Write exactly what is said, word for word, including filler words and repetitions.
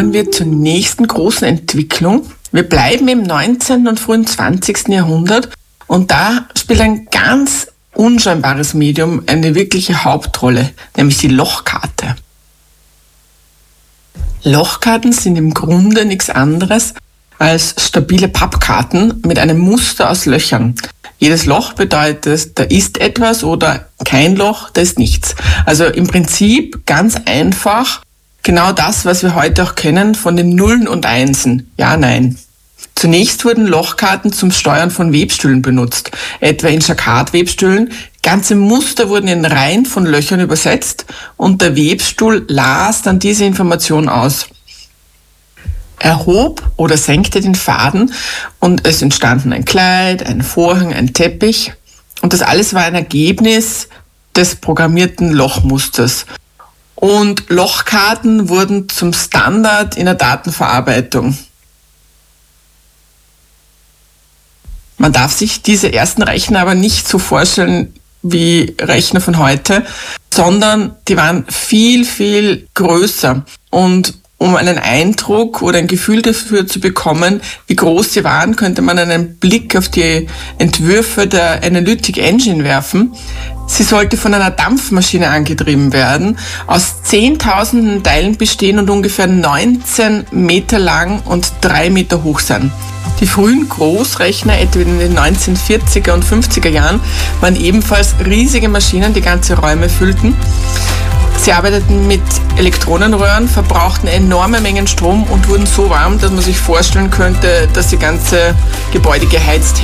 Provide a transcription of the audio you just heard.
kommen wir zur nächsten großen Entwicklung. Wir bleiben im neunzehnten und frühen zwanzigsten Jahrhundert und da spielt ein ganz unscheinbares Medium eine wirkliche Hauptrolle, nämlich die Lochkarte. Lochkarten sind im Grunde nichts anderes als stabile Pappkarten mit einem Muster aus Löchern. Jedes Loch bedeutet, da ist etwas, oder kein Loch, da ist nichts. Also im Prinzip ganz einfach genau das, was wir heute auch kennen von den Nullen und Einsen. Ja, nein. Zunächst wurden Lochkarten zum Steuern von Webstühlen benutzt, etwa in Jacquard-Webstühlen. Ganze Muster wurden in Reihen von Löchern übersetzt und der Webstuhl las dann diese Information aus. Er hob oder senkte den Faden und es entstanden ein Kleid, ein Vorhang, ein Teppich. Und das alles war ein Ergebnis des programmierten Lochmusters. Und Lochkarten wurden zum Standard in der Datenverarbeitung. Man darf sich diese ersten Rechner aber nicht so vorstellen wie Rechner von heute, sondern die waren viel, viel größer. Und um einen Eindruck oder ein Gefühl dafür zu bekommen, wie groß sie waren, könnte man einen Blick auf die Entwürfe der Analytic Engine werfen. Sie sollte von einer Dampfmaschine angetrieben werden, aus zehntausenden Teilen bestehen und ungefähr neunzehn Meter lang und drei Meter hoch sein. Die frühen Großrechner, etwa in den neunzehnhundertvierziger und fünfziger Jahren, waren ebenfalls riesige Maschinen, die ganze Räume füllten. Sie arbeiteten mit Elektronenröhren, verbrauchten enorme Mengen Strom und wurden so warm, dass man sich vorstellen könnte, dass die ganze Gebäude geheizt